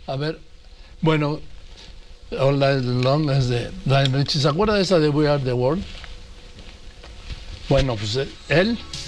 A ver, bueno, All Night Long es de Lionel Richie. ¿Se acuerda de esa de We Are the World? Bueno, pues él